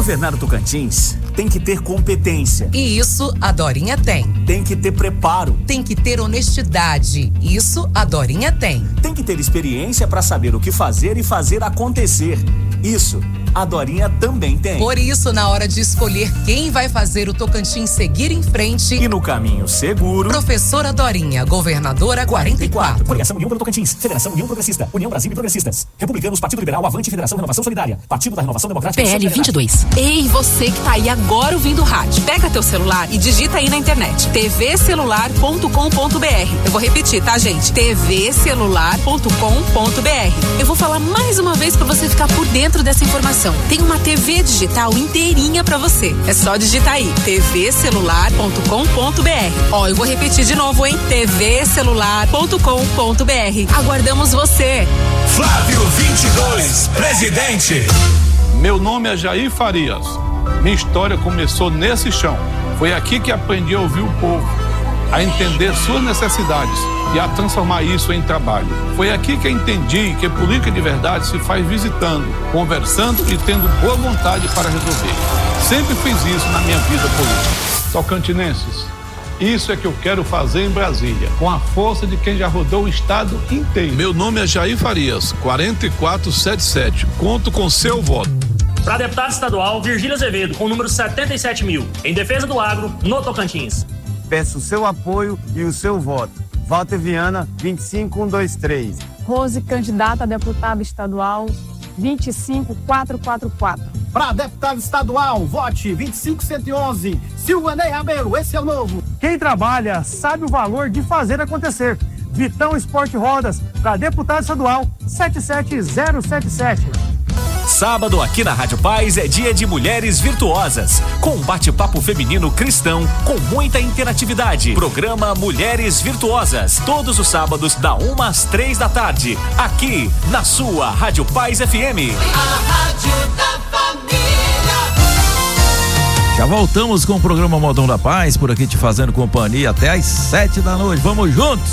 Governar o Tocantins tem que ter competência. E isso a Dorinha tem. Tem que ter preparo. Tem que ter honestidade. Isso a Dorinha tem. Tem que ter experiência para saber o que fazer e fazer acontecer. Isso a Dorinha também tem. Por isso, na hora de escolher quem vai fazer o Tocantins seguir em frente e no caminho seguro, professora Dorinha, governadora 44. Coligação União pelo Tocantins, Federação União Progressista, União Brasil e Progressistas, Republicanos, Partido Liberal, Avante, Federação Renovação Solidária, Partido da Renovação Democrática. PL 22. Ei, você que tá aí agora ouvindo o rádio, pega teu celular e digita aí na internet, tvcelular.com.br. Eu vou repetir, tá, gente? tvcelular.com.br. Eu vou falar mais uma vez pra você ficar por dentro dessa informação. Tem uma TV digital inteirinha pra você. É só digitar aí, tvcelular.com.br. Ó, eu vou repetir de novo, hein? tvcelular.com.br. Aguardamos você. Flávio 22, presidente. Meu nome é Jair Farias. Minha história começou nesse chão. Foi aqui que aprendi a ouvir o povo, a entender suas necessidades e a transformar isso em trabalho. Foi aqui que eu entendi que política de verdade se faz visitando, conversando e tendo boa vontade para resolver. Sempre fiz isso na minha vida política. Tocantinenses, isso é que eu quero fazer em Brasília, com a força de quem já rodou o estado inteiro. Meu nome é Jair Farias, 4477. Conto com seu voto. Para deputado estadual, Virgílio Azevedo, com o número 77.000, em defesa do agro, no Tocantins. Peço o seu apoio e o seu voto. Walter Viana, 25123. Rose, candidata a deputada estadual, 25444. Para deputado estadual, vote 25111. Silvanei Rabelo, esse é o novo. Quem trabalha sabe o valor de fazer acontecer. Vitão Esporte Rodas, para deputado estadual, 77077. Sábado aqui na Rádio Paz é dia de Mulheres Virtuosas, com um bate-papo feminino cristão com muita interatividade. Programa Mulheres Virtuosas, todos os sábados da 1 às 3 da tarde, aqui na sua Rádio Paz FM. A Rádio da Família. Já voltamos com o programa Modão da Paz, por aqui te fazendo companhia até às 7 da noite. Vamos juntos!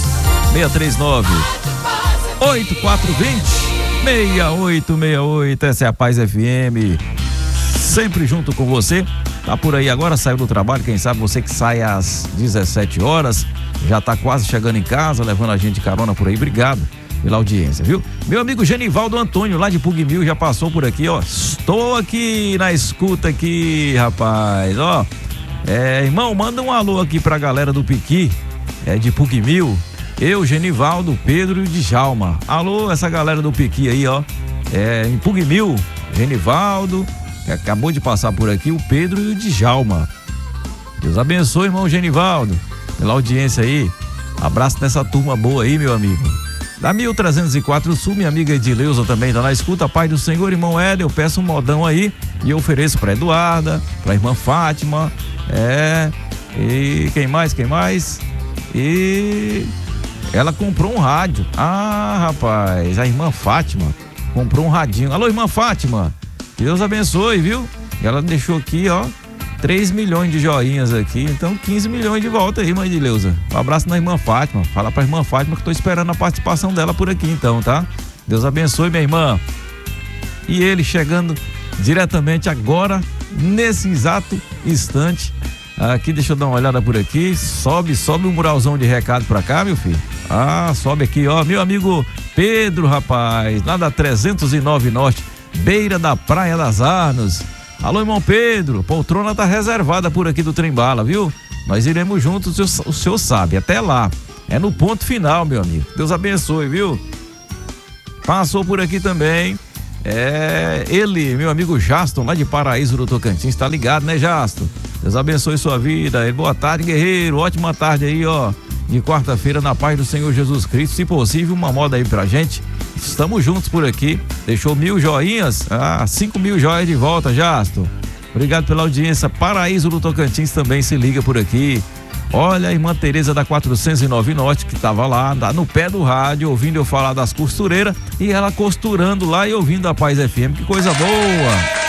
639-8420-6868, essa é a Paz FM, sempre junto com você. Tá por aí agora, saiu do trabalho, quem sabe você que sai às 17 horas, já tá quase chegando em casa, levando a gente de carona por aí. Obrigado pela audiência, viu? Meu amigo Genivaldo Antônio, lá de Pugmil, já passou por aqui, ó. Estou aqui na escuta aqui, rapaz, ó. Irmão, manda um alô aqui pra galera do Piqui, de Pugmil. Eu, Genivaldo, Pedro e Djalma. Alô, essa galera do Piqui aí, ó. Em Pugmil, Genivaldo, que acabou de passar por aqui, o Pedro e o Djalma. Deus abençoe, irmão Genivaldo, pela audiência aí. Abraço nessa turma boa aí, meu amigo. Da 1304 Sul, minha amiga Edileuza também tá na escuta. Pai do Senhor, irmão Éder, eu peço um modão aí e eu ofereço pra Eduarda, pra irmã Fátima, e quem mais? E ela comprou um rádio. Ah, rapaz, a irmã Fátima comprou um radinho. Alô, irmã Fátima, Deus abençoe, viu? Ela deixou aqui, ó, 3 milhões de joinhas aqui, então 15 milhões de volta aí, mãe de Leusa. Um abraço na irmã Fátima, fala pra irmã Fátima que tô esperando a participação dela por aqui então, tá? Deus abençoe, minha irmã. E ele chegando diretamente agora, nesse exato instante, aqui, deixa eu dar uma olhada por aqui, sobe um muralzão de recado pra cá, meu filho. Ah, sobe aqui, ó, meu amigo Pedro, rapaz, lá da 309 Norte, beira da Praia das Arnos. Alô, irmão Pedro, poltrona tá reservada por aqui do Trembala, viu? Nós iremos juntos, o senhor sabe, até lá. É no ponto final, meu amigo. Deus abençoe, viu? Passou por aqui também. Ele, meu amigo Jaston, lá de Paraíso do Tocantins, tá ligado, né, Jaston? Deus abençoe sua vida. Boa tarde, guerreiro. Ótima tarde aí, ó. De quarta-feira, na paz do Senhor Jesus Cristo. Se possível, uma moda aí pra gente. Estamos juntos por aqui. Deixou 1000 joinhas. 5.000 joias de volta, Jasto. Obrigado pela audiência. Paraíso do Tocantins também se liga por aqui. Olha a irmã Tereza da 409 Norte, que tava lá no pé do rádio, ouvindo eu falar das costureiras, e ela costurando lá e ouvindo a Paz FM. Que coisa boa!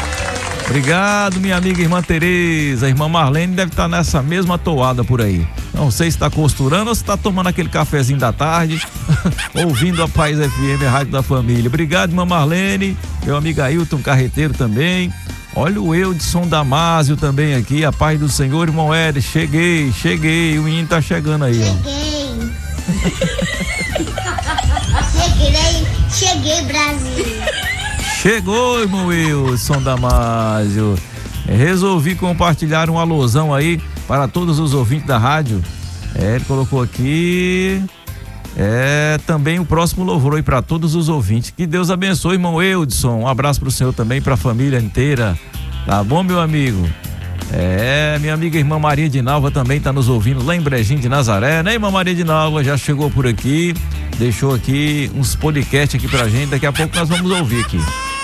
Obrigado, minha amiga irmã Tereza. A irmã Marlene deve estar nessa mesma toada por aí. Não sei se está costurando ou se está tomando aquele cafezinho da tarde, ouvindo a Paz FM, a Rádio da Família. Obrigado, irmã Marlene, meu amigo Ailton Carreteiro também. Olha o Eudson Damásio também aqui, a paz do Senhor, irmão Éder. Cheguei, o menino tá chegando aí, ó. Cheguei, Brasil. Chegou, irmão Eudson Damásio. Resolvi compartilhar um alusão aí para todos os ouvintes da rádio. Ele colocou aqui também o próximo louvor aí para todos os ouvintes. Que Deus abençoe, irmão Eudson. Um abraço pro senhor também, pra família inteira. Tá bom, meu amigo? Minha amiga irmã Maria de Nalva também tá nos ouvindo lá em Brejinho de Nazaré, né, irmã Maria de Nalva? Já chegou por aqui, deixou aqui uns podcasts aqui pra gente. Daqui a pouco nós vamos ouvir aqui.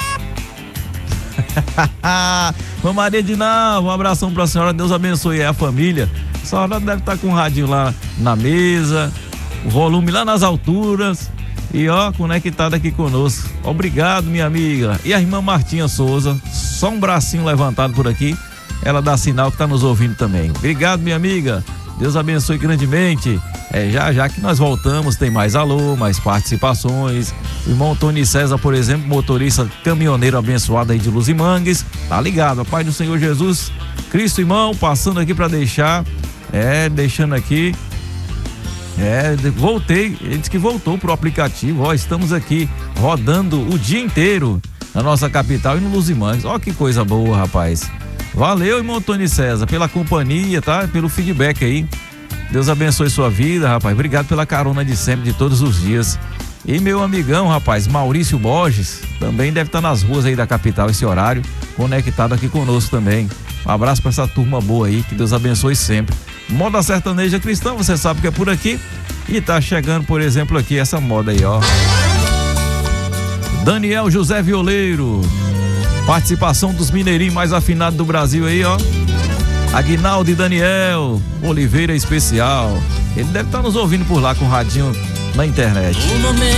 Irmã Maria de Nalva, um abração pra senhora. Deus abençoe a família. A senhora deve estar com o radinho lá na mesa, o volume lá nas alturas e conectada aqui conosco. Obrigado, minha amiga. E a irmã Martinha Souza, só um bracinho levantado por aqui, ela dá sinal que tá nos ouvindo também. Obrigado, minha amiga. Deus abençoe grandemente. Já que nós voltamos, tem mais alô, mais participações. O irmão Tony César, por exemplo, motorista caminhoneiro abençoado aí de Luzimangues, tá ligado? A paz do Senhor Jesus Cristo, irmão, passando aqui para deixar, deixando aqui. Voltei, ele disse que voltou pro aplicativo, estamos aqui rodando o dia inteiro na nossa capital e no Luzimangues. Que coisa boa, rapaz. Valeu, irmão Tony César, pela companhia, tá? Pelo feedback aí. Deus abençoe sua vida, rapaz. Obrigado pela carona de sempre, de todos os dias. E meu amigão, rapaz, Maurício Borges, também deve estar nas ruas aí da capital esse horário, conectado aqui conosco também. Um abraço pra essa turma boa aí, que Deus abençoe sempre. Moda sertaneja cristã, você sabe que é por aqui. E tá chegando, por exemplo, aqui essa moda aí, ó. Daniel José Violeiro. Participação dos mineirinhos mais afinados do Brasil aí, ó. Aguinaldo e Daniel Oliveira Especial. Ele deve estar nos ouvindo por lá com o radinho na internet. O momento